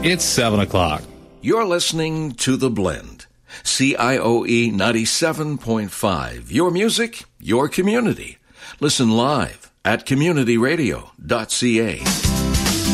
It's 7 o'clock. You're listening to The Blend. CIOE 97.5. Your music, your community. Listen live at communityradio.ca.